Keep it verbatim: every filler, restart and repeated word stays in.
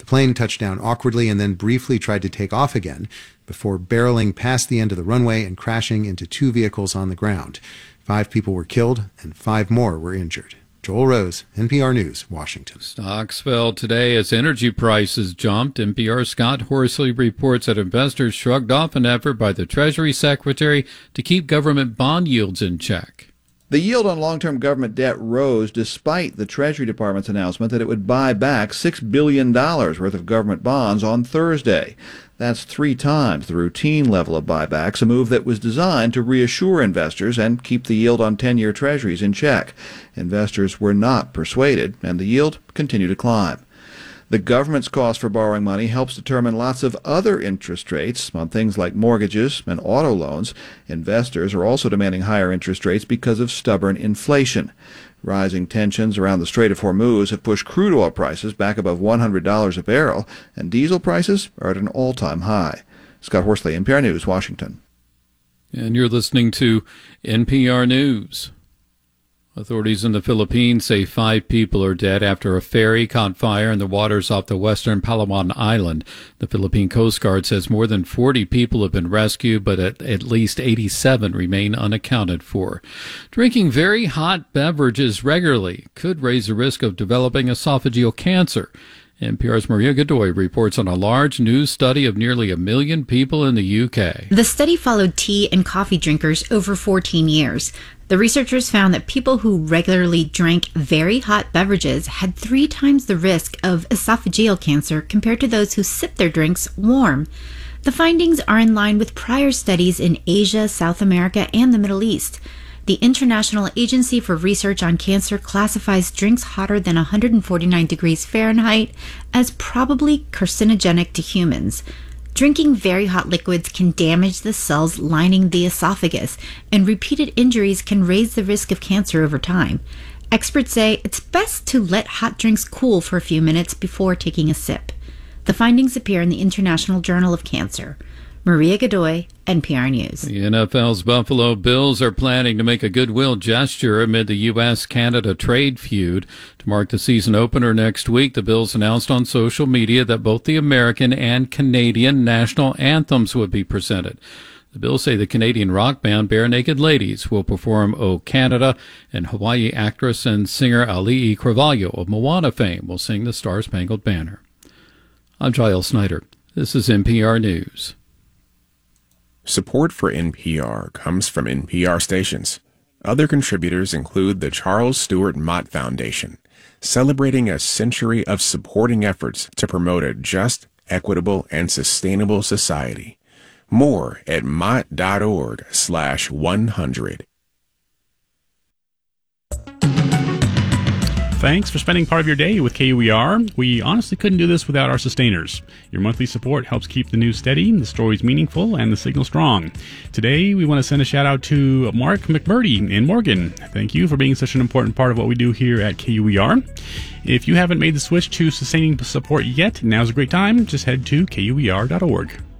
The plane touched down awkwardly and then briefly tried to take off again before barreling past the end of the runway and crashing into two vehicles on the ground. Five people were killed and five more were injured. Joel Rose, N P R News, Washington. Stocks fell today as energy prices jumped. N P R's Scott Horsley reports that investors shrugged off an effort by the Treasury Secretary to keep government bond yields in check. The yield on long-term government debt rose despite the Treasury Department's announcement that it would buy back six billion dollars worth of government bonds on Thursday. That's three times the routine level of buybacks, a move that was designed to reassure investors and keep the yield on ten-year treasuries in check. Investors were not persuaded, and the yield continued to climb. The government's cost for borrowing money helps determine lots of other interest rates on things like mortgages and auto loans. Investors are also demanding higher interest rates because of stubborn inflation. Rising tensions around the Strait of Hormuz have pushed crude oil prices back above one hundred dollars a barrel, and diesel prices are at an all-time high. Scott Horsley, N P R News, Washington. And you're listening to N P R News. Authorities in the Philippines say five people are dead after a ferry caught fire in the waters off the western Palawan Island. The Philippine Coast Guard says more than forty people have been rescued, but at, at least eighty-seven remain unaccounted for. Drinking very hot beverages regularly could raise the risk of developing esophageal cancer. N P R's Maria Godoy reports on a large new study of nearly a million people in the U K. The study followed tea and coffee drinkers over fourteen years. The researchers found that people who regularly drank very hot beverages had three times the risk of esophageal cancer compared to those who sipped their drinks warm. The findings are in line with prior studies in Asia, South America, and the Middle East. The International Agency for Research on Cancer classifies drinks hotter than one hundred forty-nine degrees Fahrenheit as probably carcinogenic to humans. Drinking very hot liquids can damage the cells lining the esophagus, and repeated injuries can raise the risk of cancer over time. Experts say it's best to let hot drinks cool for a few minutes before taking a sip. The findings appear in the International Journal of Cancer. Maria Godoy, N P R News. The N F L's Buffalo Bills are planning to make a goodwill gesture amid the U S Canada trade feud. To mark the season opener next week, the Bills announced on social media that both the American and Canadian national anthems would be presented. The Bills say the Canadian rock band Bare Naked Ladies will perform O Canada, and Hawaii actress and singer Ali'i Carvalho of Moana fame will sing the Star-Spangled Banner. I'm Giles Snyder. This is N P R News. Support for N P R comes from N P R stations. Other contributors include the Charles Stewart Mott Foundation, celebrating a century of supporting efforts to promote a just, equitable, and sustainable society. More at mott.org slash 100. Thanks for spending part of your day with K U E R. We honestly couldn't do this without our sustainers. Your monthly support helps keep the news steady, the stories meaningful, and the signal strong. Today, we want to send a shout out to Mark McMurdy in Morgan. Thank you for being such an important part of what we do here at K U E R. If you haven't made the switch to sustaining support yet, now's a great time. Just head to K U E R dot org.